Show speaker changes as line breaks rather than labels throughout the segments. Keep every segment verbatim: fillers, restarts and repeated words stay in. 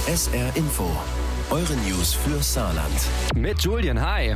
S R Info, eure News für Saarland.
Mit Julian, hi.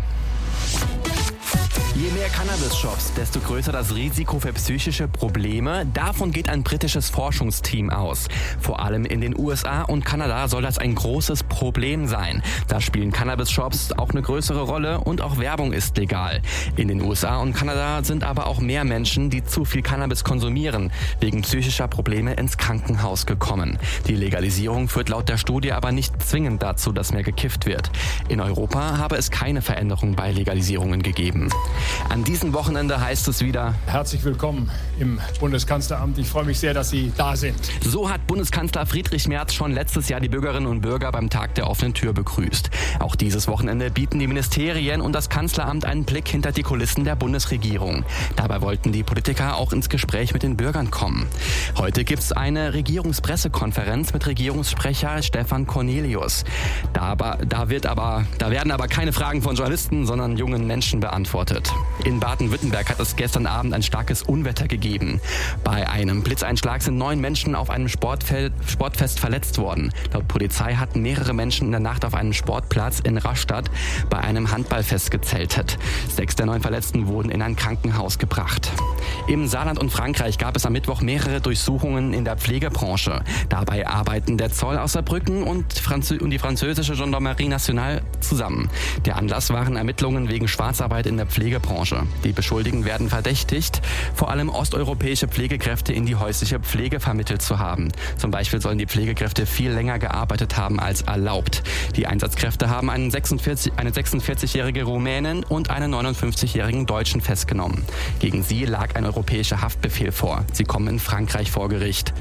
Je mehr Cannabis-Shops, desto größer das Risiko für psychische Probleme. Davon geht ein britisches Forschungsteam aus. Vor allem in den U S A und Kanada soll das ein großes Problem sein. Da spielen Cannabis-Shops auch eine größere Rolle und auch Werbung ist legal. In den U S A und Kanada sind aber auch mehr Menschen, die zu viel Cannabis konsumieren, wegen psychischer Probleme ins Krankenhaus gekommen. Die Legalisierung führt laut der Studie aber nicht zwingend dazu, dass mehr gekifft wird. In Europa habe es keine Veränderung bei Legalisierungen gegeben. An diesem Wochenende heißt es wieder:
Herzlich willkommen im Bundeskanzleramt. Ich freue mich sehr, dass Sie da sind.
So hat Bundeskanzler Friedrich Merz schon letztes Jahr die Bürgerinnen und Bürger beim Tag der offenen Tür begrüßt. Auch dieses Wochenende bieten die Ministerien und das Kanzleramt einen Blick hinter die Kulissen der Bundesregierung. Dabei wollten die Politiker auch ins Gespräch mit den Bürgern kommen. Heute gibt es eine Regierungspressekonferenz mit Regierungssprecher Stefan Cornelius. Da, da, wird aber, da werden aber keine Fragen von Journalisten, sondern jungen Menschen beantwortet. In Baden-Württemberg hat es gestern Abend ein starkes Unwetter gegeben. Bei einem Blitzeinschlag sind neun Menschen auf einem Sportfeld, Sportfest verletzt worden. Laut Polizei hatten mehrere Menschen in der Nacht auf einem Sportplatz in Rastatt bei einem Handballfest gezeltet. Sechs der neun Verletzten wurden in ein Krankenhaus gebracht. Im Saarland und Frankreich gab es am Mittwoch mehrere Durchsuchungen in der Pflegebranche. Dabei arbeiten der Zoll aus Saarbrücken und, Franzö- und die französische Gendarmerie Nationale zusammen. Der Anlass waren Ermittlungen wegen Schwarzarbeit in der Pflegebranche. Die Beschuldigten werden verdächtigt, vor allem osteuropäische Pflegekräfte in die häusliche Pflege vermittelt zu haben. Zum Beispiel sollen die Pflegekräfte viel länger gearbeitet haben als erlaubt. Die Einsatzkräfte haben einen sechsundvierzig, eine sechsundvierzigjährige Rumänin und einen neunundfünfzigjährigen Deutschen festgenommen. Gegen sie lag ein europäischer Haftbefehl vor. Sie kommen in Frankreich vor Gericht.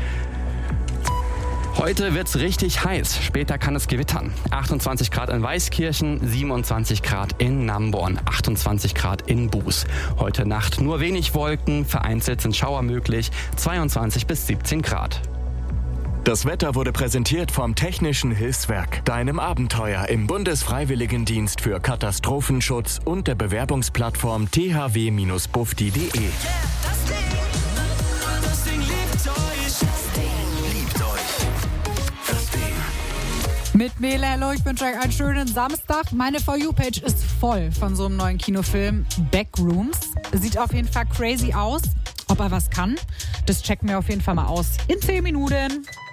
Heute wird's richtig heiß. Später kann es gewittern. achtundzwanzig Grad in Weißkirchen, siebenundzwanzig Grad in Namborn, achtundzwanzig Grad in Buß. Heute Nacht nur wenig Wolken, vereinzelt sind Schauer möglich, zweiundzwanzig bis siebzehn Grad.
Das Wetter wurde präsentiert vom Technischen Hilfswerk, deinem Abenteuer im Bundesfreiwilligendienst für Katastrophenschutz und der Bewerbungsplattform t h w Bindestrich bufdi punkt d e.
Mit Mele, hallo, ich wünsche euch einen schönen Samstag. Meine For You-Page ist voll von so einem neuen Kinofilm, Backrooms. Sieht auf jeden Fall crazy aus. Ob er was kann, das checken wir auf jeden Fall mal aus in zehn Minuten.